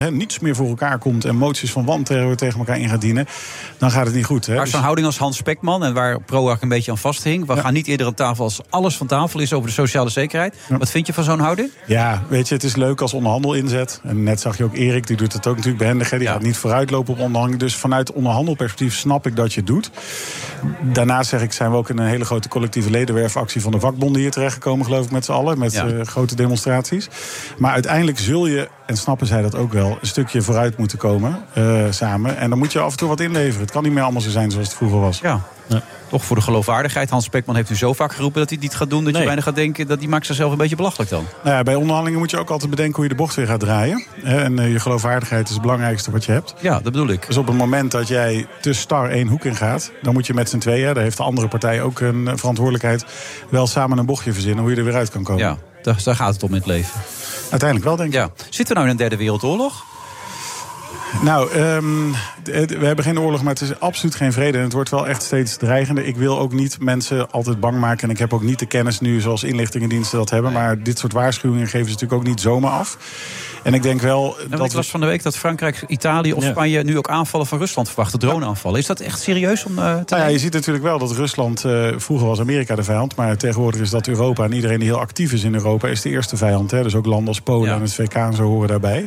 niets meer voor elkaar komt en moties van wantrouwen tegen elkaar in gaat dienen, dan gaat het niet goed. Maar zo'n houding als Hans Spekman, en waar ProAg een beetje aan vasthing, we gaan niet eerder aan tafel als alles van tafel is over de sociale zekerheid. Ja. Wat vind je van zo'n houding? Ja, weet je, het is leuk als onderhandel inzet. En net zag je ook Erik, die doet het ook natuurlijk behendig. Die gaat niet vooruitlopen op onderhandeling. Dus vanuit onderhandelperspectief snap ik dat je het doet. Daarnaast zeg ik, zijn we ook in een hele grote collectieve ledenwerfactie van de vakbonden hier terechtgekomen, geloof ik, met z'n allen. Met grote demonstraties. Maar uiteindelijk zul je, en snappen zij dat ook wel, een stukje vooruit moeten komen samen. En dan moet je af en toe wat inleveren. Het kan niet meer allemaal zo zijn zoals het vroeger was. Ja. Toch voor de geloofwaardigheid. Hans Spekman heeft u zo vaak geroepen dat hij het niet gaat doen, dat je bijna gaat denken dat die maakt zichzelf een beetje belachelijk dan. Nou ja, bij onderhandelingen moet je ook altijd bedenken hoe je de bocht weer gaat draaien. En je geloofwaardigheid is het belangrijkste wat je hebt. Ja, dat bedoel ik. Dus op het moment dat jij te star één hoek in gaat, dan moet je met z'n tweeën, daar heeft de andere partij ook een verantwoordelijkheid, wel samen een bochtje verzinnen hoe je er weer uit kan komen. Ja, daar gaat het om in het leven. Uiteindelijk wel, denk ik. Ja. Zitten we nou in een derde wereldoorlog? Nou, we hebben geen oorlog, maar het is absoluut geen vrede. En het wordt wel echt steeds dreigender. Ik wil ook niet mensen altijd bang maken. En ik heb ook niet de kennis nu zoals inlichtingendiensten dat hebben. Maar dit soort waarschuwingen geven ze natuurlijk ook niet zomaar af. En ik denk wel dat ik las van de week dat Frankrijk, Italië of Spanje nu ook aanvallen van Rusland verwachten, droneaanvallen. Is dat echt serieus om je ziet natuurlijk wel dat Rusland, vroeger was Amerika de vijand, maar tegenwoordig is dat Europa. En iedereen die heel actief is in Europa is de eerste vijand. Hè? Dus ook landen als Polen en het VK en zo horen daarbij.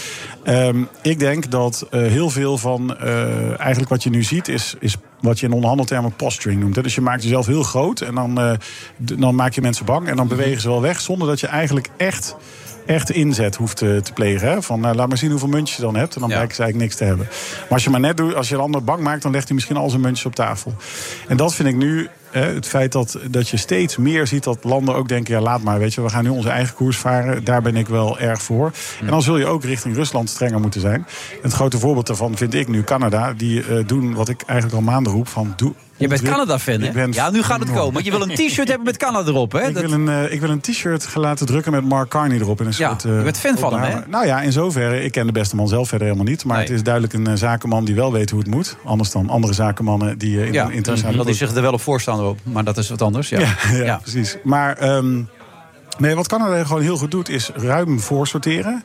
Ik denk dat heel veel van eigenlijk wat je nu ziet is wat je in onderhandeltermen posturing noemt. Hè? Dus je maakt jezelf heel groot en dan maak je mensen bang en dan bewegen ze wel weg zonder dat je eigenlijk echt inzet hoeft te plegen. Hè? Van laat maar zien hoeveel muntjes je dan hebt en dan blijkt ze eigenlijk niks te hebben. Maar als je maar net doet, als je de ander bang maakt, dan legt hij misschien al zijn muntjes op tafel. En dat vind ik nu. Het feit dat je steeds meer ziet dat landen ook denken, ja, laat maar, weet je, we gaan nu onze eigen koers varen. Daar ben ik wel erg voor. En dan zul je ook richting Rusland strenger moeten zijn. En het grote voorbeeld daarvan vind ik nu Canada. Die doen wat ik eigenlijk al maanden roep van je bent Canada-fan, hè? Ja, nu gaat het komen. Je wil een t-shirt hebben met Canada erop, hè? Ik wil een t-shirt laten drukken met Mark Carney erop. In een soort, je bent fan van hem, hè? Nou ja, in zoverre. Ik ken de beste man zelf verder helemaal niet. Maar het is duidelijk een zakenman die wel weet hoe het moet. Anders dan andere zakenmannen die internationaal... Dat die zich er wel op voorstaan erop. Maar dat is wat anders, ja, precies. Maar... Nee, wat Canada gewoon heel goed doet, is ruim voorsorteren.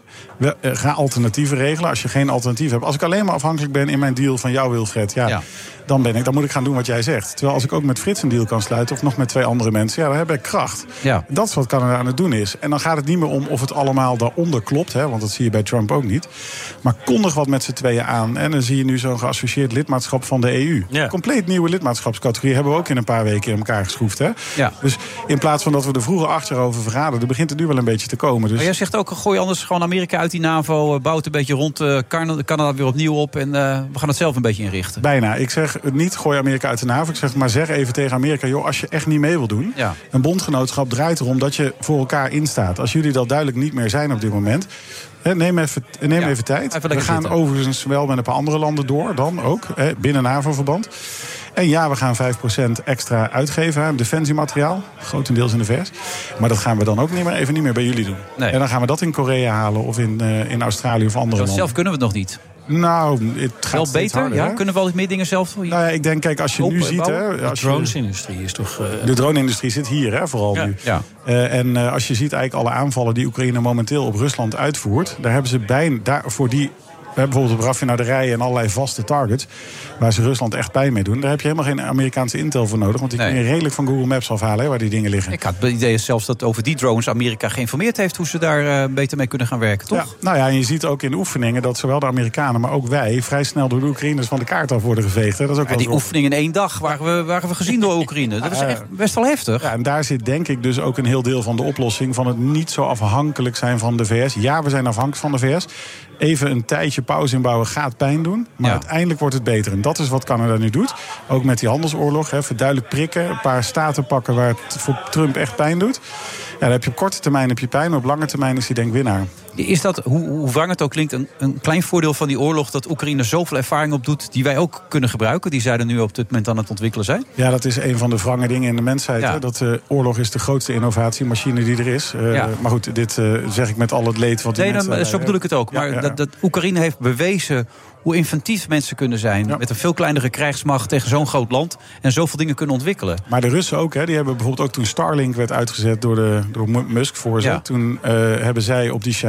Ga alternatieven regelen als je geen alternatief hebt. Als ik alleen maar afhankelijk ben in mijn deal van jou, Wilfred... Dan moet ik gaan doen wat jij zegt. Terwijl als ik ook met Frits een deal kan sluiten of nog met 2 andere mensen, dan heb ik kracht. Ja. Dat is wat Canada aan het doen is. En dan gaat het niet meer om of het allemaal daaronder klopt, hè, want dat zie je bij Trump ook niet. Maar kondig wat met z'n tweeën aan. En dan zie je nu zo'n geassocieerd lidmaatschap van de EU. Ja. Compleet nieuwe lidmaatschapscategorie hebben we ook in een paar weken in elkaar geschroefd. Hè? Ja. Dus in plaats van dat we er vroeger 8 jaar over vergaderden, begint het nu wel een beetje te komen. Dus... Maar jij zegt ook, gooi anders gewoon Amerika uit die NAVO, bouwt een beetje rond Canada weer opnieuw op en we gaan het zelf een beetje inrichten. Bijna. Ik zeg niet gooi Amerika uit de NAVO. Ik zeg maar zeg even tegen Amerika, joh, als je echt niet mee wil doen, een bondgenootschap draait erom dat je voor elkaar instaat. Als jullie dat duidelijk niet meer zijn op dit moment, neem even tijd. We gaan overigens wel met een paar andere landen door, dan ook, binnen NAVO-verband. En ja, we gaan 5% extra uitgeven aan defensiemateriaal. Grotendeels in de VS. Maar dat gaan we dan ook niet meer bij jullie doen. Nee. En dan gaan we dat in Korea halen of in Australië of andere landen. Zelf kunnen we het nog niet. Nou, het gaat wel beter, harder, ja? Kunnen we wel meer dingen zelf? Nou ja, ik denk, kijk, als je nu ziet... De dronesindustrie is toch... De drone-industrie zit hier, vooral nu. Ja. En als je ziet eigenlijk alle aanvallen die Oekraïne momenteel op Rusland uitvoert, daar hebben ze voor die... We hebben bijvoorbeeld op raffinaderijen en allerlei vaste targets waar ze Rusland echt pijn mee doen. Daar heb je helemaal geen Amerikaanse intel voor nodig, want die kun je redelijk van Google Maps afhalen, waar die dingen liggen. Ik had het idee zelfs dat over die drones Amerika geïnformeerd heeft hoe ze daar beter mee kunnen gaan werken, toch? Ja, nou ja, en je ziet ook in de oefeningen dat zowel de Amerikanen, maar ook wij vrij snel door de Oekraïners van de kaart af worden geveegd. Hè. Dat is ook die oefening in 1 dag waren we gezien door Oekraïne. Dat is echt best wel heftig. Ja, en daar zit denk ik dus ook een heel deel van de oplossing van het niet zo afhankelijk zijn van de VS. Ja, we zijn afhankelijk van de VS. Even een tijdje pauze inbouwen gaat pijn doen. Maar uiteindelijk wordt het beter. En dat is wat Canada nu doet. Ook met die handelsoorlog. Duidelijk prikken. Een paar staten pakken waar het voor Trump echt pijn doet. Ja, dan heb je op korte termijn pijn. Maar op lange termijn is hij denk ik winnaar. Is dat, hoe wrang het ook klinkt, een klein voordeel van die oorlog dat Oekraïne zoveel ervaring opdoet die wij ook kunnen gebruiken? Die zij er nu op dit moment aan het ontwikkelen zijn? Ja, dat is een van de wrange dingen in de mensheid. Ja. Dat oorlog is de grootste innovatiemachine die er is. Maar goed, dit zeg ik met al het leed wat die mensen... Zo bedoel ik het ook. Maar dat Oekraïne heeft bewezen hoe inventief mensen kunnen zijn. Ja. Met een veel kleinere krijgsmacht tegen zo'n groot land. En zoveel dingen kunnen ontwikkelen. Maar de Russen ook. Die hebben bijvoorbeeld ook toen Starlink werd uitgezet door Musk voor ze. Ja. Toen hebben zij op die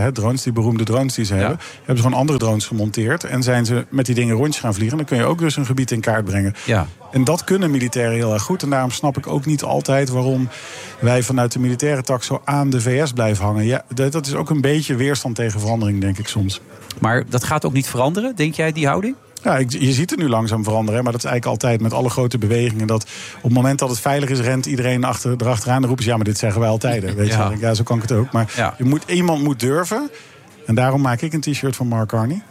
drones, die beroemde drones die ze hebben, hebben ze gewoon andere drones gemonteerd en zijn ze met die dingen rondjes gaan vliegen. En dan kun je ook dus een gebied in kaart brengen. Ja. En dat kunnen militairen heel erg goed. En daarom snap ik ook niet altijd waarom wij vanuit de militaire tak zo aan de VS blijven hangen. Ja, dat is ook een beetje weerstand tegen verandering, denk ik soms. Maar dat gaat ook niet veranderen, denk jij, die houding? Ja, je ziet het nu langzaam veranderen. Maar dat is eigenlijk altijd met alle grote bewegingen. Dat op het moment dat het veilig is, rent iedereen erachteraan. Dan roepen ze, ja, maar dit zeggen wij altijd. Weet je? Ja, zo kan ik het ook. Maar iemand moet durven. En daarom maak ik een t-shirt van Mark Carney.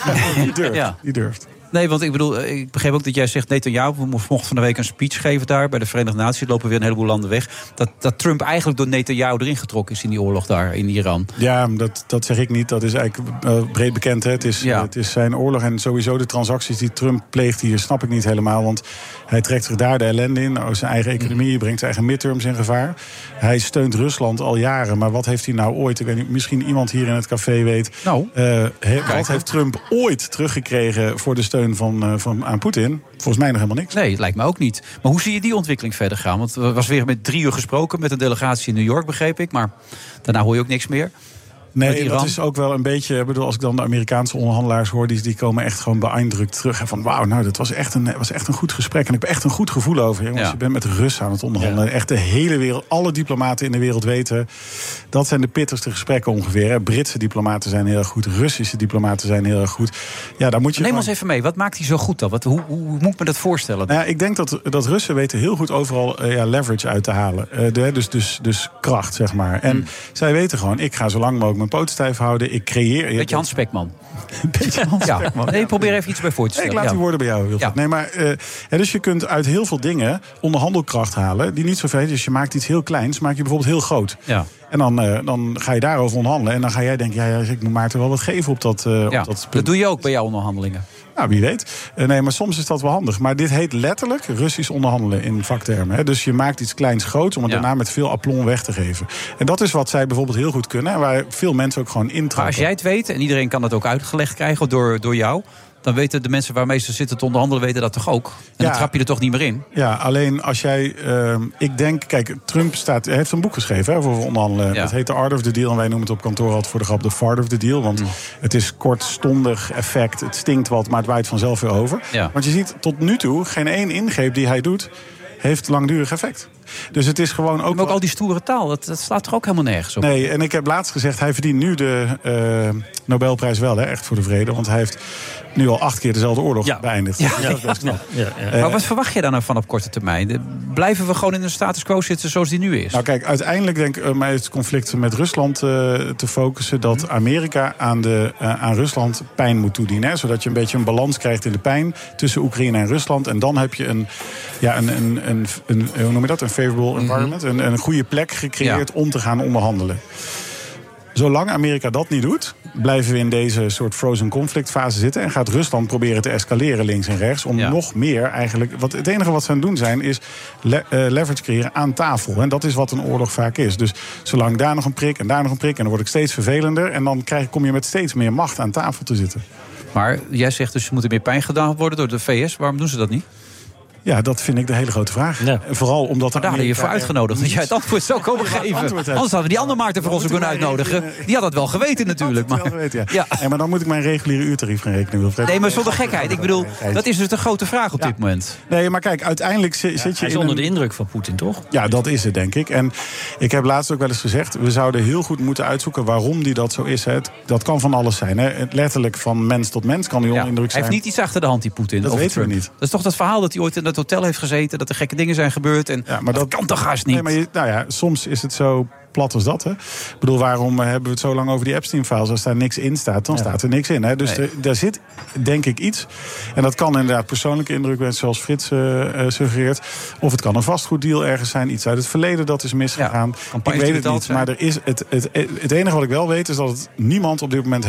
Die durft. Nee, want ik bedoel, ik begreep ook dat jij zegt, Netanyahu mocht van de week een speech geven daar bij de Verenigde Naties. Lopen weer een heleboel landen weg. Dat Trump eigenlijk door Netanyahu erin getrokken is in die oorlog daar in Iran. Ja, dat zeg ik niet. Dat is eigenlijk breed bekend. Hè. Het is zijn oorlog en sowieso de transacties die Trump pleegt hier snap ik niet helemaal. Want hij trekt zich daar de ellende in. Zijn eigen economie, brengt zijn eigen midterms in gevaar. Hij steunt Rusland al jaren. Maar wat heeft hij nou ooit? Ik weet niet, misschien iemand hier in het café weet. Wat heeft Trump ooit teruggekregen voor de steun aan Poetin? Volgens mij nog helemaal niks. Nee, het lijkt me ook niet. Maar hoe zie je die ontwikkeling verder gaan? Want er was weer met 3 uur gesproken met een delegatie in New York, begreep ik. Maar daarna hoor je ook niks meer. Nee, dat is ook wel een beetje. Ik bedoel, als ik dan de Amerikaanse onderhandelaars hoor, die komen echt gewoon beïndrukt terug. En van wauw, nou, dat was echt een goed gesprek. En ik heb echt een goed gevoel over. Jongens, je bent met de Russen aan het onderhandelen. Ja. Echt de hele wereld, alle diplomaten in de wereld weten. Dat zijn de pittigste gesprekken ongeveer. Hè. Britse diplomaten zijn heel erg goed. Russische diplomaten zijn heel erg goed. Ja, daar moet je. Neem ons even mee. Wat maakt hij zo goed dan? Hoe moet ik me dat voorstellen? Nou ja, ik denk dat Russen weten heel goed overal leverage uit te halen. Dus kracht, zeg maar. En zij weten gewoon, ik ga zo lang mogelijk mijn poot stijf houden. Ik creëer. Beetje Hans Spekman. Beetje Hans Spekman. Nee, probeer even iets bij voor te stellen. Ik laat die woorden bij jou. Nee, maar dus je kunt uit heel veel dingen onderhandelkracht halen die niet zo veel is. Dus je maakt iets heel kleins, maak je bijvoorbeeld heel groot. Ja. En dan ga je daarover onderhandelen. En dan ga jij denken, ik moet Maarten wel wat geven op dat punt. Dat doe je ook bij jouw onderhandelingen. Nou, wie weet. Nee, maar soms is dat wel handig. Maar dit heet letterlijk Russisch onderhandelen in vaktermen. Hè. Dus je maakt iets kleins groots om het daarna met veel aplomb weg te geven. En dat is wat zij bijvoorbeeld heel goed kunnen. En waar veel mensen ook gewoon intrappen. Maar als jij het weet, en iedereen kan het ook uitgelegd krijgen door jou, dan weten de mensen waarmee ze zitten te onderhandelen weten dat toch ook? En dan trap je er toch niet meer in? Ja, alleen als jij. Ik denk, kijk, Trump heeft een boek geschreven over onderhandelen. Ja. Het heet The Art of the Deal. En wij noemen het op kantoor altijd voor de grap The Fart of the Deal. Want het is kortstondig effect. Het stinkt wat, maar het waait vanzelf weer over. Ja. Want je ziet tot nu toe geen één ingreep die hij doet heeft langdurig effect. Dus het is gewoon ook. Maar ook al die stoere taal, dat slaat er ook helemaal nergens op. Nee, en ik heb laatst gezegd, hij verdient nu de Nobelprijs wel, hè, echt voor de vrede. Want hij heeft nu al 8 keer dezelfde oorlog beëindigd. Ja. Dat is best knap. Ja. Maar wat verwacht je daar nou van op korte termijn? Blijven we gewoon in een status quo zitten zoals die nu is? Nou kijk, uiteindelijk denk ik mij het conflict met Rusland te focussen, dat Amerika aan Rusland pijn moet toedienen. Hè, zodat je een beetje een balans krijgt in de pijn tussen Oekraïne en Rusland. En dan heb je een hoe noem je dat? Een favorable environment. Een goede plek gecreëerd om te gaan onderhandelen. Zolang Amerika dat niet doet, blijven we in deze soort frozen conflict fase zitten en gaat Rusland proberen te escaleren links en rechts om nog meer eigenlijk. Het enige wat ze aan het doen zijn is leverage creëren aan tafel. En dat is wat een oorlog vaak is. Dus zolang daar nog een prik en daar nog een prik en dan wordt het steeds vervelender en dan kom je met steeds meer macht aan tafel te zitten. Maar jij zegt dus er moet meer pijn gedaan worden door de VS. Waarom doen ze dat niet? Ja, dat vind ik de hele grote vraag. Ja. Vooral omdat daar hadden je voor uitgenodigd. Dat jij het antwoord zou komen geven. Anders hadden we die andere Maarten voor ons kunnen uitnodigen. Die had dat wel geweten natuurlijk. Maar dan moet ik mijn reguliere uurtarief gaan rekenen. Nee, maar zonder gekheid. Ik bedoel, dat is dus de grote vraag op dit moment. Nee, maar kijk, uiteindelijk zit je hij is onder de indruk van Poetin, toch? Ja, dat is het, denk ik. En ik heb laatst ook wel eens gezegd, we zouden heel goed moeten uitzoeken waarom die dat zo is. Dat kan van alles zijn. Hè. Letterlijk van mens tot mens kan die onder indruk zijn. Hij heeft niet iets achter de hand, die Poetin. Dat weten we niet. Dat is toch dat verhaal dat hij ooit in dat hotel heeft gezeten, dat er gekke dingen zijn gebeurd. En maar dat kan toch haast niet? Nee, maar soms is het zo plat als dat. Hè? Ik bedoel, waarom hebben we het zo lang over die Epstein-files? Als daar niks in staat, dan staat er niks in. Hè? Dus daar zit, denk ik, iets. En dat kan inderdaad persoonlijke indruk zijn, zoals Frits suggereert. Of het kan een vastgoeddeal ergens zijn. Iets uit het verleden dat is misgegaan. Ik weet het niet, maar er is het enige wat ik wel weet is dat het niemand op dit moment helpt.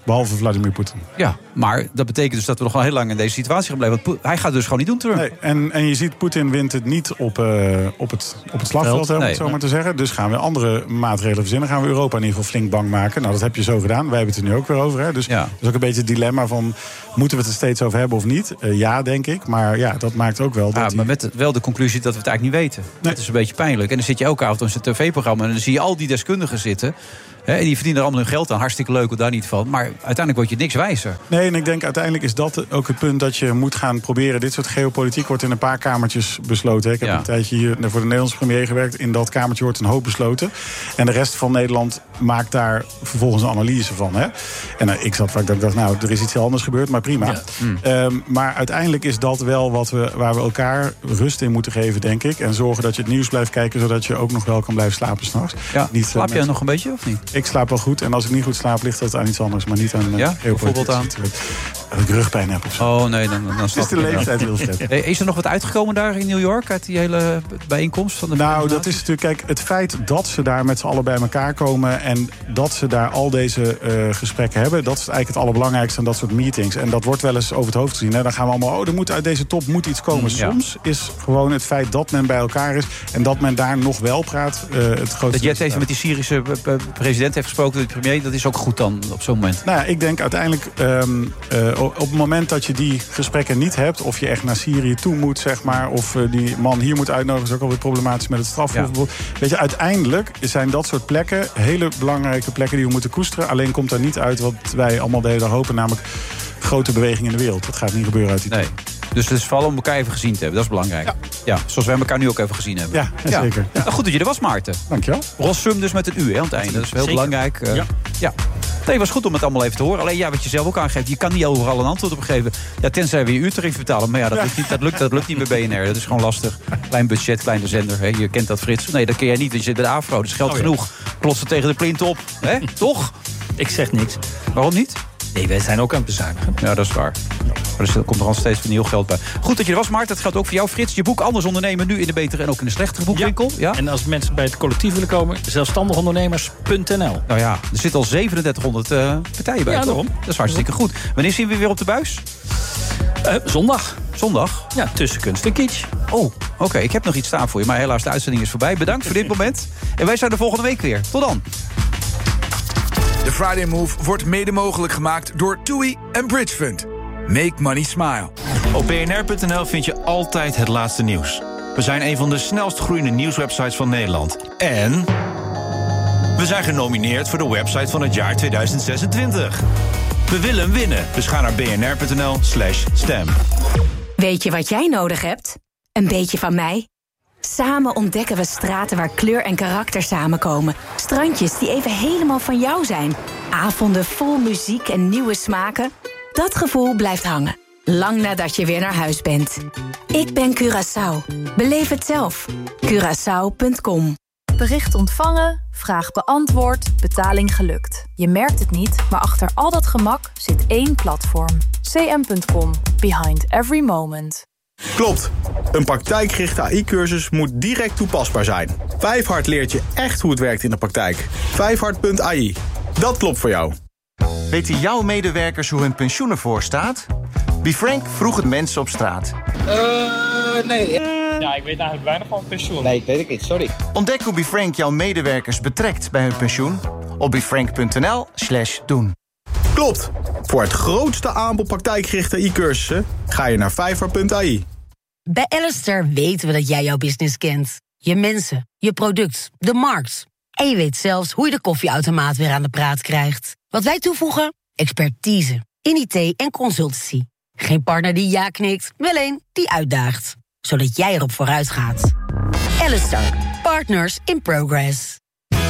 Behalve Vladimir Poetin. Ja, maar dat betekent dus dat we nog wel heel lang in deze situatie gaan blijven. Want hij gaat dus gewoon niet doen, Trump. Nee, en je ziet, Poetin wint het niet op het slagveld, om het zo maar te zeggen. Dus gaan we andere maatregelen verzinnen. Gaan we Europa in ieder geval flink bang maken. Nou, dat heb je zo gedaan. Wij hebben het er nu ook weer over. Hè. Dus dat is ook een beetje het dilemma van, moeten we het er steeds over hebben of niet? Ja, denk ik. Maar ja, dat maakt ook wel dat maar met wel de conclusie dat we het eigenlijk niet weten. Nee. Dat is een beetje pijnlijk. En dan zit je elke avond in zijn tv-programma en dan zie je al die deskundigen zitten. En die verdienen er allemaal hun geld aan. Hartstikke leuk, daar niet van. Maar uiteindelijk word je niks wijzer. Nee, en ik denk uiteindelijk is dat ook het punt dat je moet gaan proberen. Dit soort geopolitiek wordt in een paar kamertjes besloten. Ik heb een tijdje hier voor de Nederlandse premier gewerkt. In dat kamertje wordt een hoop besloten. En de rest van Nederland maakt daar vervolgens een analyse van. Hè? En ik zat vaak dat ik dacht, nou, er is iets heel anders gebeurd, maar prima. Ja. Maar uiteindelijk is dat wel waar we elkaar rust in moeten geven, denk ik. En zorgen dat je het nieuws blijft kijken, zodat je ook nog wel kan blijven slapen 's nachts. Ja. Slaap jij nog een beetje, of niet? Ik slaap wel goed. En als ik niet goed slaap, ligt dat aan iets anders. Maar niet aan bijvoorbeeld aan? Dat ik rugpijn heb of zo. Oh nee, dan het is de leeftijd heel slecht. Is er nog wat uitgekomen daar in New York uit die hele bijeenkomst van de dat is natuurlijk, kijk, het feit dat ze daar met z'n allen bij elkaar komen en dat ze daar al deze gesprekken hebben, dat is eigenlijk het allerbelangrijkste aan dat soort meetings. En dat wordt wel eens over het hoofd gezien. Hè. Dan gaan we allemaal, er moet uit deze top iets komen. Soms is gewoon het feit dat men bij elkaar is en dat men daar nog wel praat het grootste. Dat Jet even met die Syrische president heeft gesproken, de premier, dat is ook goed dan op zo'n moment. Nou ja, ik denk uiteindelijk op het moment dat je die gesprekken niet hebt, of je echt naar Syrië toe moet, zeg maar, of die man hier moet uitnodigen, is ook alweer problematisch met het strafhof. Ja. Weet je, uiteindelijk zijn dat soort plekken hele belangrijke plekken die we moeten koesteren. Alleen komt er niet uit wat wij allemaal de hele dag hopen, namelijk grote beweging in de wereld. Dat gaat niet gebeuren uit die tijd. Dus het is vooral om elkaar even gezien te hebben. Dat is belangrijk. Ja, zoals wij elkaar nu ook even gezien hebben. Ja, zeker. Ja. Nou, goed dat je er was, Maarten. Dankjewel. Rossum dus met een U aan het einde. Dat is heel belangrijk. Ja. Nee, was goed om het allemaal even te horen. Alleen wat je zelf ook aangeeft, je kan niet overal een antwoord op geven. Ja, tenzij we je uurtarief betalen. Maar dat lukt niet bij BNR. Dat is gewoon lastig. Klein budget, kleine zender. Hè. Je kent dat, Frits. Nee, dat ken jij niet, want je zit bij de AVRO. Dus geld genoeg. Klotsen tegen de plint op. Hè? Toch? Ik zeg niks. Waarom niet? Nee, wij zijn ook aan het bezuinigen. Ja, dat is waar. Maar er komt er al steeds van nieuw geld bij. Goed dat je er was, Maarten. Dat geldt ook voor jou, Frits. Je boek Anders Ondernemen nu in de betere en ook in de slechtere boekwinkel. Ja. En als mensen bij het collectief willen komen, zelfstandigondernemers.nl. Nou ja, er zitten al 3700 partijen bij. Ja, daarom. Dat is hartstikke goed. Wanneer zien we weer op de buis? Zondag. Zondag? Ja, tussen kunst en kitsch. Oh, oké. Ik heb nog iets staan voor je, maar helaas de uitzending is voorbij. Bedankt voor dit moment. En wij zijn er volgende week weer. Tot dan. De Friday Move wordt mede mogelijk gemaakt door TUI en Bridge Fund. Make money smile. Op bnr.nl vind je altijd het laatste nieuws. We zijn een van de snelst groeiende nieuwswebsites van Nederland. En we zijn genomineerd voor de website van het jaar 2026. We willen hem winnen, dus ga naar bnr.nl/stem. Weet je wat jij nodig hebt? Een beetje van mij? Samen ontdekken we straten waar kleur en karakter samenkomen. Strandjes die even helemaal van jou zijn. Avonden vol muziek en nieuwe smaken. Dat gevoel blijft hangen. Lang nadat je weer naar huis bent. Ik ben Curaçao. Beleef het zelf. Curaçao.com. Bericht ontvangen, vraag beantwoord, betaling gelukt. Je merkt het niet, maar achter al dat gemak zit één platform. cm.com. Behind every moment. Klopt. Een praktijkgerichte AI-cursus moet direct toepasbaar zijn. Vijfhart leert je echt hoe het werkt in de praktijk. Vijfhart.ai. Dat klopt voor jou. Weten jouw medewerkers hoe hun pensioen ervoor staat? BeFrank vroeg het mensen op straat. Nee. Ja, ik weet eigenlijk weinig van pensioen. Nee, weet ik niet, sorry. Ontdek hoe BeFrank jouw medewerkers betrekt bij hun pensioen op befrank.nl/doen. Klopt. Voor het grootste aanbod praktijkgerichte AI-cursussen ga je naar vijfhart.ai. Bij Alistair weten we dat jij jouw business kent. Je mensen, je product, de markt. En je weet zelfs hoe je de koffieautomaat weer aan de praat krijgt. Wat wij toevoegen? Expertise in IT en consultancy. Geen partner die ja knikt, wel een die uitdaagt. Zodat jij erop vooruit gaat. Alistair, partners in progress.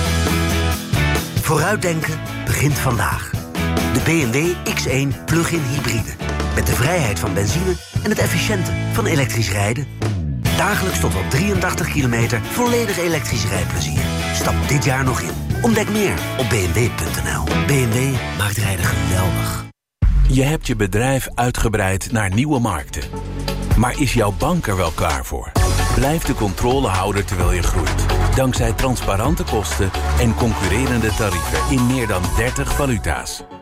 Vooruitdenken begint vandaag. De BMW X1 plug-in hybride. Met de vrijheid van benzine en het efficiënte van elektrisch rijden. Dagelijks tot wel 83 kilometer volledig elektrisch rijplezier. Stap dit jaar nog in. Ontdek meer op bmw.nl. BMW maakt rijden geweldig. Je hebt je bedrijf uitgebreid naar nieuwe markten. Maar is jouw bank er wel klaar voor? Blijf de controle houden terwijl je groeit. Dankzij transparante kosten en concurrerende tarieven in meer dan 30 valuta's.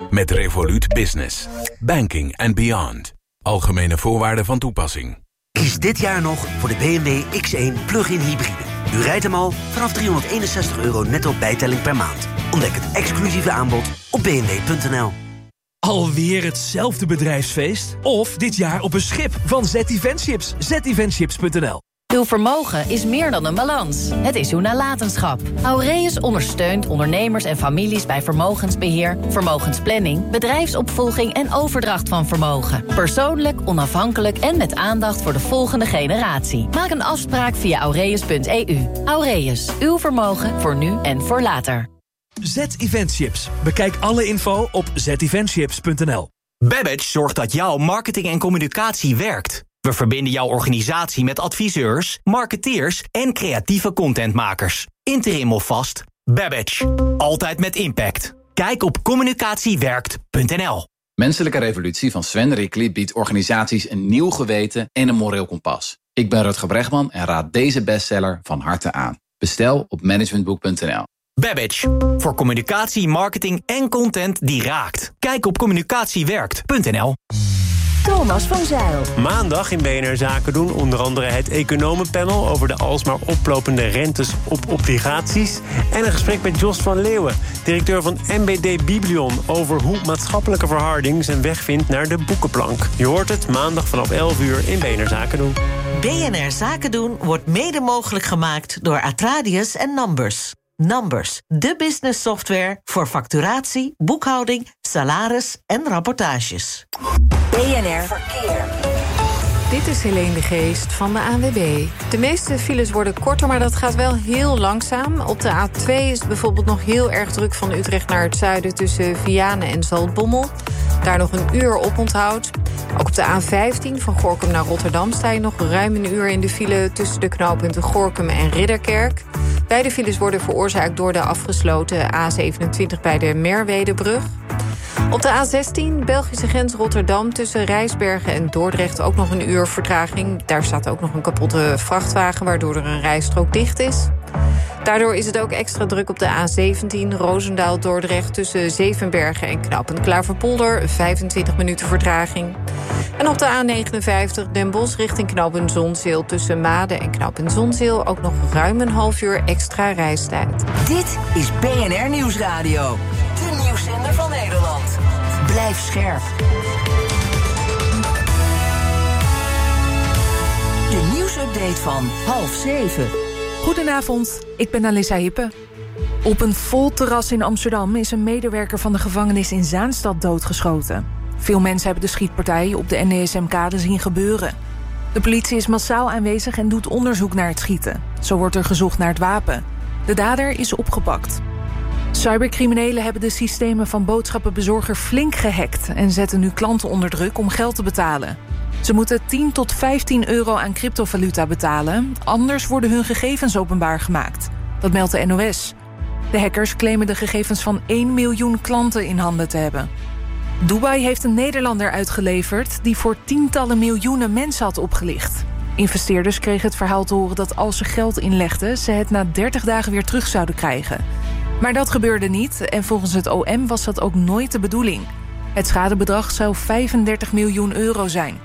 Met Revolut Business. Banking and beyond. Algemene voorwaarden van toepassing. Kies dit jaar nog voor de BMW X1 plug-in hybride. U rijdt hem al vanaf €361 netto bijtelling per maand. Ontdek het exclusieve aanbod op bmw.nl. Alweer hetzelfde bedrijfsfeest? Of dit jaar op een schip van Z-Eventships. Z-Eventships.nl. Uw vermogen is meer dan een balans. Het is uw nalatenschap. Aureus ondersteunt ondernemers en families bij vermogensbeheer, vermogensplanning, bedrijfsopvolging en overdracht van vermogen. Persoonlijk, onafhankelijk en met aandacht voor de volgende generatie. Maak een afspraak via aureus.eu. Aureus, uw vermogen voor nu en voor later. Z-Eventships. Bekijk alle info op zeventships.nl. Babbage zorgt dat jouw marketing en communicatie werkt. We verbinden jouw organisatie met adviseurs, marketeers en creatieve contentmakers. Interim of vast, Babbage. Altijd met impact. Kijk op communicatiewerkt.nl. Menselijke Revolutie van Sven Rickly biedt organisaties een nieuw geweten en een moreel kompas. Ik ben Rutger Bregman en raad deze bestseller van harte aan. Bestel op managementboek.nl. Babbage. Voor communicatie, marketing en content die raakt. Kijk op communicatiewerkt.nl. Thomas van Zijl. Maandag in BNR Zaken doen onder andere het economenpanel over de alsmaar oplopende rentes op obligaties en een gesprek met Jos van Leeuwen, directeur van MBD Biblion, over hoe maatschappelijke verharding zijn weg vindt naar de boekenplank. Je hoort het maandag vanaf 11 uur in BNR Zaken doen. BNR Zaken doen wordt mede mogelijk gemaakt door Atradius en Numbers. Numbers, de business software voor facturatie, boekhouding, salaris en rapportages. BNR Verkeer. Dit is Helene de Geest van de ANWB. De meeste files worden korter, maar dat gaat wel heel langzaam. Op de A2 is het bijvoorbeeld nog heel erg druk van Utrecht naar het zuiden tussen Vianen en Zaltbommel. Daar nog een uur op onthoud. Ook op de A15 van Gorinchem naar Rotterdam sta je nog ruim een uur in de file tussen de knooppunten Gorinchem en Ridderkerk. Beide files worden veroorzaakt door de afgesloten A27 bij de Merwedebrug. Op de A16, Belgische grens Rotterdam, tussen Rijsbergen en Dordrecht ook nog een uur vertraging. Daar staat ook nog een kapotte vrachtwagen, waardoor er een rijstrook dicht is. Daardoor is het ook extra druk op de A17, Roosendaal-Dordrecht, tussen Zevenbergen en knooppunt Klaverpolder, 25 minuten vertraging. En op de A59, Den Bosch richting knooppunt Zonzeel, tussen Maden en knooppunt Zonzeel ook nog ruim een half uur extra reistijd. Dit is BNR Nieuwsradio. De nieuwszender van Nederland. Blijf scherp. De nieuwsupdate van 6:30. Goedenavond, ik ben Alissa Hippe. Op een vol terras in Amsterdam is een medewerker van de gevangenis in Zaanstad doodgeschoten. Veel mensen hebben de schietpartij op de NDSM-kade zien gebeuren. De politie is massaal aanwezig en doet onderzoek naar het schieten. Zo wordt er gezocht naar het wapen. De dader is opgepakt. Cybercriminelen hebben de systemen van boodschappenbezorger flink gehackt en zetten nu klanten onder druk om geld te betalen. Ze moeten 10 tot 15 euro aan cryptovaluta betalen, anders worden hun gegevens openbaar gemaakt. Dat meldt de NOS. De hackers claimen de gegevens van 1 miljoen klanten in handen te hebben. Dubai heeft een Nederlander uitgeleverd die voor tientallen miljoenen mensen had opgelicht. Investeerders kregen het verhaal te horen dat als ze geld inlegden, ze het na 30 dagen weer terug zouden krijgen. Maar dat gebeurde niet en volgens het OM was dat ook nooit de bedoeling. Het schadebedrag zou 35 miljoen euro zijn.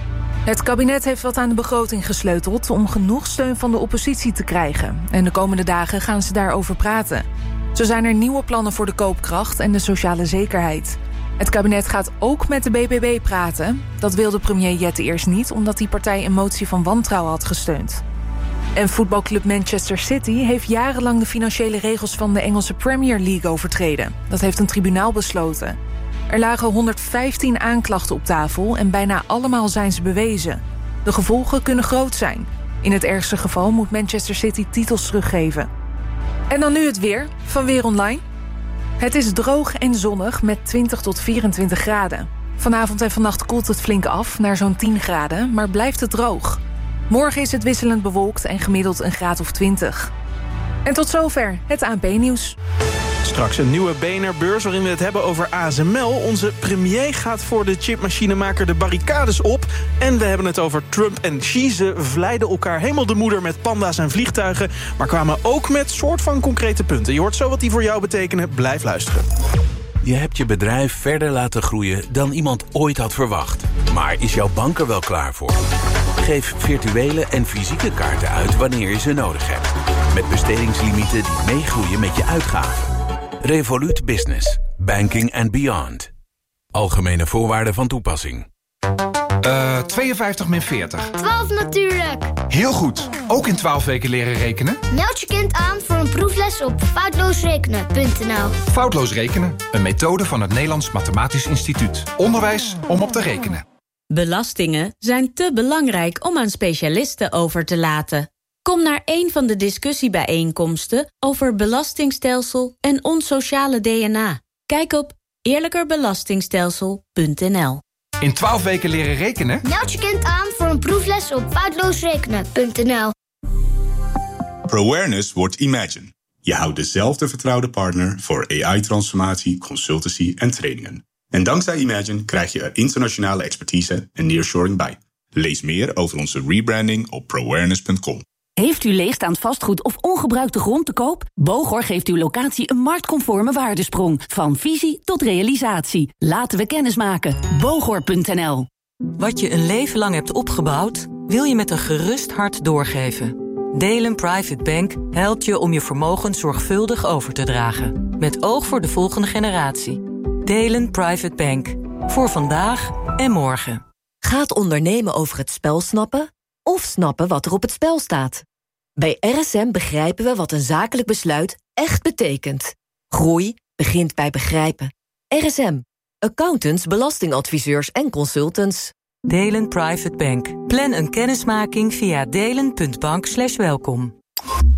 Het kabinet heeft wat aan de begroting gesleuteld om genoeg steun van de oppositie te krijgen. En de komende dagen gaan ze daarover praten. Zo zijn er nieuwe plannen voor de koopkracht en de sociale zekerheid. Het kabinet gaat ook met de BBB praten. Dat wilde premier Jette eerst niet, omdat die partij een motie van wantrouwen had gesteund. En voetbalclub Manchester City heeft jarenlang de financiële regels van de Engelse Premier League overtreden. Dat heeft een tribunaal besloten. Er lagen 115 aanklachten op tafel en bijna allemaal zijn ze bewezen. De gevolgen kunnen groot zijn. In het ergste geval moet Manchester City titels teruggeven. En dan nu het weer van Weer Online. Het is droog en zonnig met 20 tot 24 graden. Vanavond en vannacht koelt het flink af naar zo'n 10 graden, maar blijft het droog. Morgen is het wisselend bewolkt en gemiddeld een graad of 20. En tot zover het ANP-nieuws. Straks een nieuwe BNR-beurs waarin we het hebben over ASML. Onze premier gaat voor de chipmachinemaker de barricades op. En we hebben het over Trump en Xi. Ze vleiden elkaar helemaal de moeder met panda's en vliegtuigen, maar kwamen ook met soort van concrete punten. Je hoort zo wat die voor jou betekenen. Blijf luisteren. Je hebt je bedrijf verder laten groeien dan iemand ooit had verwacht. Maar is jouw bank er wel klaar voor? Geef virtuele en fysieke kaarten uit wanneer je ze nodig hebt. Met bestedingslimieten die meegroeien met je uitgaven. Revolut Business. Banking and beyond. Algemene voorwaarden van toepassing. 52 min 40. 12 natuurlijk. Heel goed. Ook in 12 weken leren rekenen? Meld je kind aan voor een proefles op foutloosrekenen.nl. Foutloos rekenen. Een methode van het Nederlands Mathematisch Instituut. Onderwijs om op te rekenen. Belastingen zijn te belangrijk om aan specialisten over te laten. Kom naar een van de discussiebijeenkomsten over belastingstelsel en ons sociale DNA. Kijk op eerlijkerbelastingstelsel.nl. In 12 weken leren rekenen? Meld je kind aan voor een proefles op foutloosrekenen.nl. ProAwareness wordt Imagine. Je houdt dezelfde vertrouwde partner voor AI-transformatie, consultancy en trainingen. En dankzij Imagine krijg je er internationale expertise en nearshoring bij. Lees meer over onze rebranding op proawareness.com. Heeft u leegstaand vastgoed of ongebruikte grond te koop? Bogor geeft uw locatie een marktconforme waardesprong. Van visie tot realisatie. Laten we kennis maken. Bogor.nl. Wat je een leven lang hebt opgebouwd, wil je met een gerust hart doorgeven. Delen Private Bank helpt je om je vermogen zorgvuldig over te dragen. Met oog voor de volgende generatie. Delen Private Bank. Voor vandaag en morgen. Gaat ondernemen over het spel snappen? Of snappen wat er op het spel staat? Bij RSM begrijpen we wat een zakelijk besluit echt betekent. Groei begint bij begrijpen. RSM. Accountants, belastingadviseurs en consultants. Delen Private Bank. Plan een kennismaking via delen.bank/welkom.